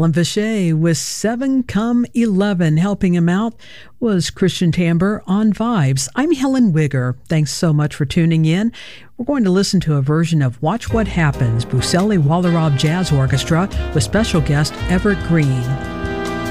Alan Vacher with 7 Come 11. Helping him out was Christian Tamber on Vibes. I'm Helen Wigger. Thanks so much for tuning in. We're going to listen to a version of Watch What Happens, Buceli Wallerob Jazz Orchestra with special guest Everett Green.